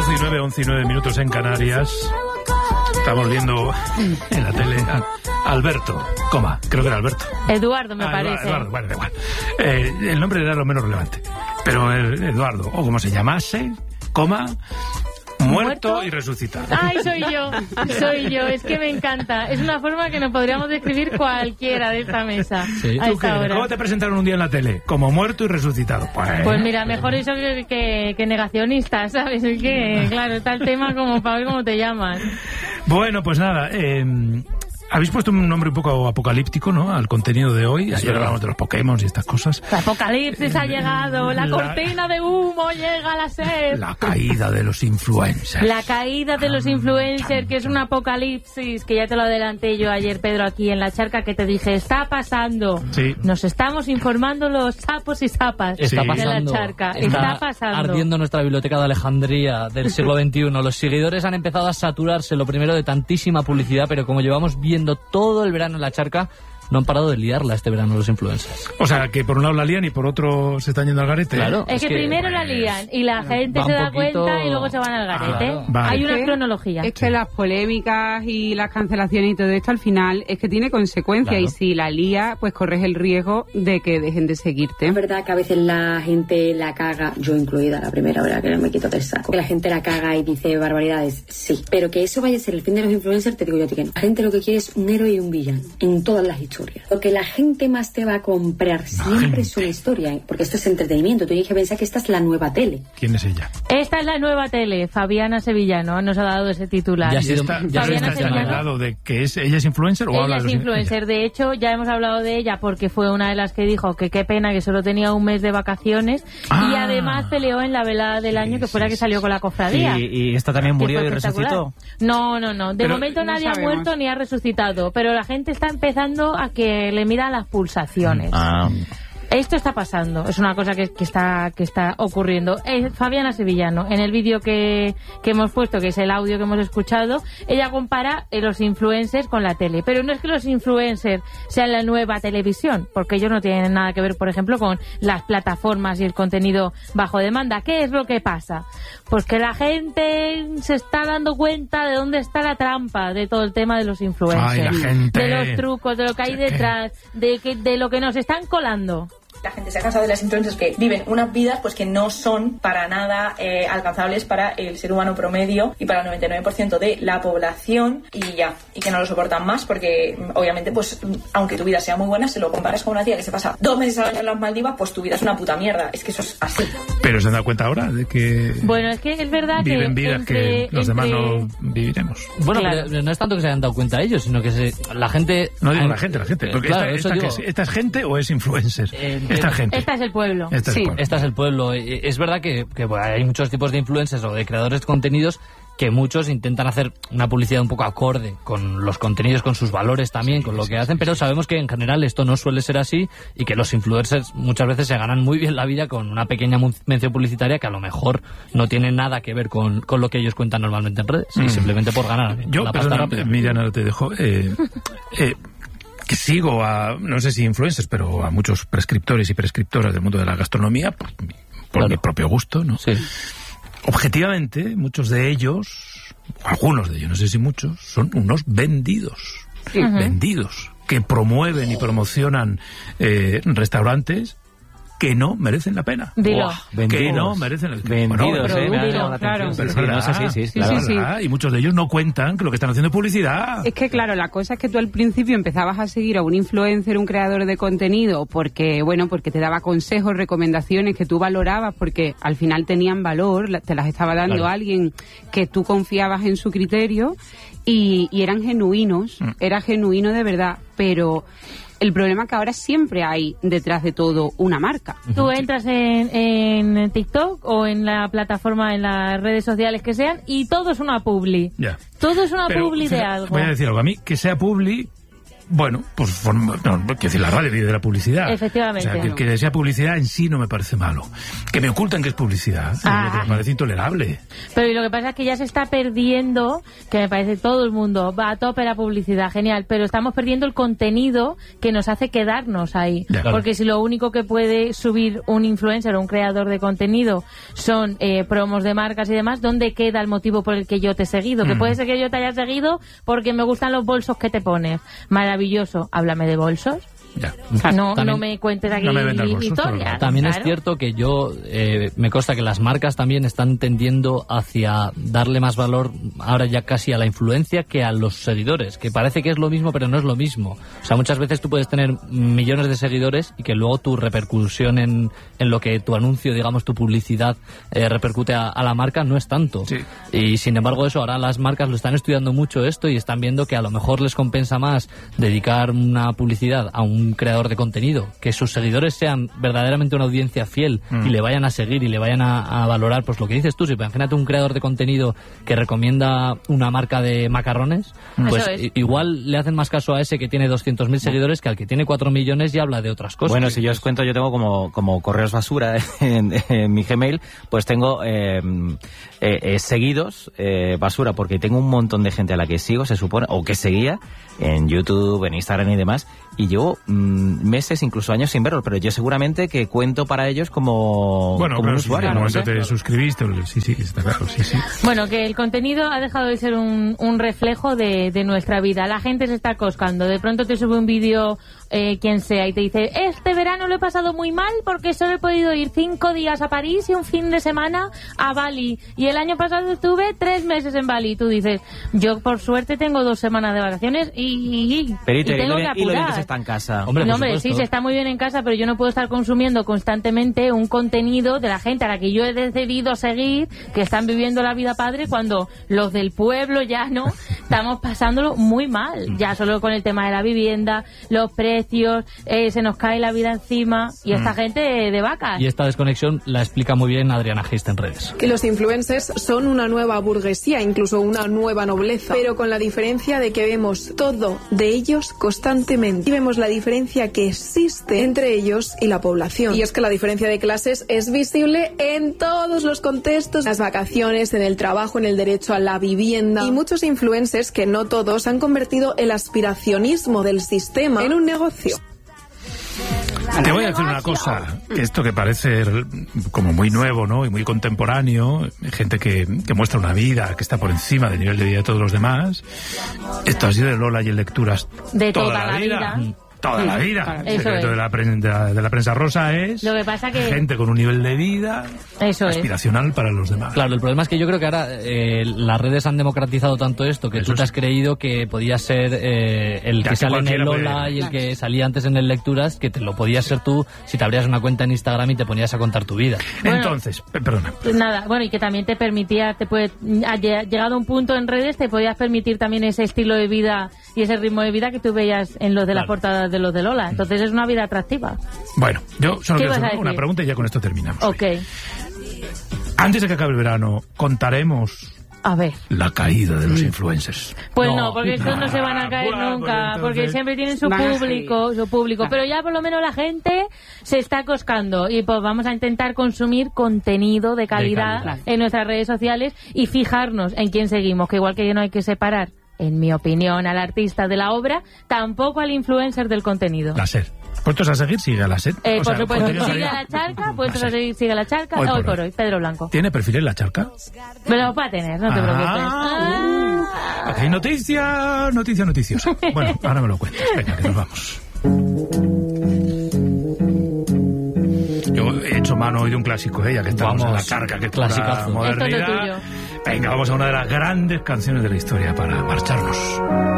11 y 9 minutos en Canarias. Estamos viendo en la tele a Alberto, creo que era Alberto. Eduardo, me parece. Eduardo, bueno, da igual. El nombre era lo menos relevante. Pero Eduardo, o como se llamase, muerto y resucitado. Ay, soy yo, es que me encanta. Es una forma que nos podríamos describir cualquiera de esta mesa. Sí. A esta hora. ¿Cómo te presentaron un día en la tele? Como muerto y resucitado. Pues mira, mejor eso que negacionista, ¿sabes? Es que, claro, está el tema como para ver cómo te llamas. Bueno, pues nada, habéis puesto un nombre un poco apocalíptico, ¿no?, al contenido de hoy. Ayer hablamos de los Pokémon y estas cosas. El apocalipsis ha llegado, la cortina de humo llega a la SER. La caída de los influencers. La caída de los influencers, que es un apocalipsis, que ya te lo adelanté yo ayer, Pedro, aquí en La Charca, que te dije, está pasando. Sí. Nos estamos informando los sapos y sapas está de pasando, La Charca. Está pasando. Ardiendo nuestra biblioteca de Alejandría del siglo XXI. Los seguidores han empezado a saturarse, lo primero, de tantísima publicidad, pero como llevamos viendo todo el verano en La Charca, no han parado de liarla este verano los influencers. O sea, que por un lado la lían y por otro se están yendo al garete. Claro. Es que primero la lían y la gente se da cuenta y luego se van al garete. Claro. Vale. Hay una cronología. Es que las polémicas y las cancelaciones y todo esto al final es que tiene consecuencias, Claro. y si la lía, pues corres el riesgo de que dejen de seguirte. Es verdad que a veces la gente la caga, yo incluida la primera hora que no me quito del saco. Que la gente la caga y dice barbaridades, sí. Pero que eso vaya a ser el fin de los influencers, te digo yo a ti que no. La gente lo que quiere es un héroe y un villano en todas las historias. Lo que la gente más te va a comprar siempre es una historia, porque esto es entretenimiento. Tú tienes que pensar que esta es la nueva tele. ¿Quién es ella? Esta es la nueva tele, Fabiana Sevillano, nos ha dado ese titular. Ya ha sido- ¿Está Fabiana Sevillano. hablado de que ella es influencer o habla Ella de es los influencer, de hecho ya hemos hablado de ella porque fue una de las que dijo que qué pena que solo tenía un mes de vacaciones y además peleó en la velada del año que fue la que salió con la cofradía. Y esta también Que murió fue y resucitó. No. De Pero momento no nadie ha sabemos. muerto ni ha resucitado, pero la gente está empezando a que le midan las pulsaciones. Esto está pasando, es una cosa que está ocurriendo. Fabiana Sevillano, en el vídeo que hemos puesto, que es el audio que hemos escuchado, ella compara los influencers con la tele. Pero no es que los influencers sean la nueva televisión, porque ellos no tienen nada que ver, por ejemplo, con las plataformas y el contenido bajo demanda. ¿Qué es lo que pasa? Pues que la gente se está dando cuenta de dónde está la trampa de todo el tema de los influencers. Ay, la gente. De los trucos, de lo que hay detrás, de lo que nos están colando. La gente se ha cansado de las influencers que viven unas vidas pues que no son para nada alcanzables para el ser humano promedio y para el 99% de la población y que no lo soportan más porque obviamente pues aunque tu vida sea muy buena, si lo comparas con una tía que se pasa 2 meses al año en las Maldivas, pues tu vida es una puta mierda. Es que eso es así. Pero se han dado cuenta ahora de que Bueno, es que es verdad viven que vidas que los demás no viviremos. Bueno, Claro. pero no es tanto que se hayan dado cuenta ellos, sino que la gente... No digo la gente. Porque claro, esta eso digo. ¿esta es gente o es influencer? Esta gente. Esta es el pueblo. Esta es Sí. el pueblo. Este es el pueblo. Es verdad que bueno, hay muchos tipos de influencers o de creadores de contenidos que muchos intentan hacer una publicidad un poco acorde con los contenidos, con sus valores también, con lo que hacen, pero sabemos que en general esto no suele ser así y que los influencers muchas veces se ganan muy bien la vida con una pequeña mención publicitaria que a lo mejor no tiene nada que ver con lo que ellos cuentan normalmente en redes, y simplemente por ganar Yo, la pasta perdona, rápida. Miriam, ahora te dejo. Que sigo a, no sé si influencers, pero a muchos prescriptores y prescriptoras del mundo de la gastronomía, por Claro. mi propio gusto, ¿no? Sí. Objetivamente, muchos de ellos, algunos de ellos, no sé si muchos, son unos vendidos. Vendidos, que promueven y promocionan restaurantes que no merecen la pena. Dilo. Que no merecen la pena. Vendidos, pero me ha dilo, llamado la claro. atención. Pero Sí, no es así, sí, Sí, claro. sí, sí. ¿verdad? Y muchos de ellos no cuentan que lo que están haciendo es publicidad. Es que claro, la cosa es que tú al principio empezabas a seguir a un influencer, un creador de contenido, porque te daba consejos, recomendaciones que tú valorabas, porque al final tenían valor, te las estaba dando Claro. alguien que tú confiabas en su criterio y eran genuinos, era genuino de verdad, pero el problema es que ahora siempre hay detrás de todo una marca. Tú entras en TikTok o en la plataforma, en las redes sociales que sean, y todo es una publi. Ya. Todo es una Pero, publi de fíjate, algo. Voy a decir algo. A mí, que sea publi, bueno, pues quiero decir, la radio vive de la publicidad. Efectivamente. O sea, que sea publicidad en sí no me parece malo. Que me ocultan que es publicidad, me parece intolerable. Pero y lo que pasa es que ya se está perdiendo, que me parece todo el mundo va a tope la publicidad, genial, pero estamos perdiendo el contenido que nos hace quedarnos ahí. Ya, claro. Porque si lo único que puede subir un influencer o un creador de contenido son promos de marcas y demás, ¿dónde queda el motivo por el que yo te he seguido? Que puede ser que yo te haya seguido porque me gustan los bolsos que te pones. Maravilloso, háblame de bolsos. Ya. No También, me cuentes aquí no me vendas bolsos, historias. También claro. es cierto que me consta que las marcas también están tendiendo hacia darle más valor ahora ya casi a la influencia que a los seguidores, que parece que es lo mismo pero no es lo mismo. O sea, muchas veces tú puedes tener millones de seguidores y que luego tu repercusión en lo que tu anuncio, digamos, tu publicidad repercute a la marca no es tanto. Sí. Y sin embargo eso, ahora las marcas lo están estudiando mucho esto y están viendo que a lo mejor les compensa más dedicar una publicidad a un creador de contenido, que sus seguidores sean verdaderamente una audiencia fiel y le vayan a seguir y le vayan a valorar, pues lo que dices tú, si imagínate un creador de contenido que recomienda una marca de macarrones, pues igual le hacen más caso a ese que tiene 200.000 seguidores que al que tiene 4 millones y habla de otras cosas. Bueno, si yo os cuento, yo tengo como correos basura en mi Gmail, pues tengo seguidos basura, porque tengo un montón de gente a la que sigo, se supone, o que seguía en YouTube, en Instagram y demás, y llevo meses, incluso años sin verlo, pero yo seguramente que cuento para ellos como Bueno, un usuario. Claro, ¿no? cuando te suscribiste, sí, está claro, sí. Bueno, que el contenido ha dejado de ser un reflejo de nuestra vida. La gente se está coscando. De pronto te sube un vídeo quien sea y te dice, este verano lo he pasado muy mal porque solo he podido ir 5 días a París y un fin de semana a Bali. Y el año pasado estuve 3 meses en Bali. Y tú dices, yo por suerte tengo 2 semanas de vacaciones y tengo que apurar. Y lo bien que se está en casa. Hombre, Sí, se está muy bien en casa, pero yo no puedo estar consumiendo constantemente un contenido de la gente a la que yo he decidido seguir, que están viviendo la vida padre, cuando los del pueblo ya no estamos pasándolo muy mal. Ya solo con el tema de la vivienda, los precios, se nos cae la vida encima y esta gente de vacas. Y esta desconexión la explica muy bien Adriana Gist en redes. Que los influencers son una nueva burguesía, incluso una nueva nobleza, pero con la diferencia de que vemos todo de ellos constantemente y vemos la diferencia que existe entre ellos y la población. Y es que la diferencia de clases es visible en todos los contextos, las vacaciones, en el trabajo, en el derecho a la vivienda. Y muchos influencers, que no todos, han convertido el aspiracionismo del sistema en un negocio. Te voy a decir una cosa, esto que parece como muy nuevo, ¿no? Y muy contemporáneo, gente que muestra una vida que está por encima del nivel de vida de todos los demás. Esto ha sido de Lola y en lecturas de toda la vida. Toda la vida. El Eso secreto de la prensa rosa es lo que pasa que gente con un nivel de vida aspiracional para los demás. Claro, el problema es que yo creo que ahora las redes han democratizado tanto esto que tú te has creído que podías ser el que sale en el Lola y el que salía antes en el Lecturas, que te lo podías ser tú si te abrías una cuenta en Instagram y te ponías a contar tu vida. Bueno, entonces, perdona. Nada, bueno, y que también te permitía, llegado a un punto en redes, te podías permitir también ese estilo de vida y ese ritmo de vida que tú veías en los de las portadas de los de Lola. Entonces es una vida atractiva. Bueno, yo solo quiero hacer una pregunta y ya con esto terminamos. Ok. Antes de que acabe el verano, contaremos a ver la caída de los influencers. Pues no, porque estos no se van a caer nunca, porque siempre tienen su público, pero ya por lo menos la gente se está coscando y pues vamos a intentar consumir contenido de calidad en nuestras redes sociales y fijarnos en quién seguimos, que igual que no hay que separar, en mi opinión, al artista de la obra, tampoco al influencer del contenido. La SER. ¿Puestos a seguir? Sigue a la SER. Por supuesto, sigue a la Charca, puestos a seguir, sigue a la Charca, hoy por hoy, Pedro Blanco. ¿Tiene perfil en la Charca? Me lo va a tener, no te preocupes. Aquí hay noticiosa. Bueno, ahora me lo cuentas. Venga, que nos vamos. Yo he hecho mano hoy de un clásico, ya que estamos en la Charca, que es clasicazo. Modernidad. Esto es lo tuyo. Venga, vamos a una de las grandes canciones de la historia para marcharnos.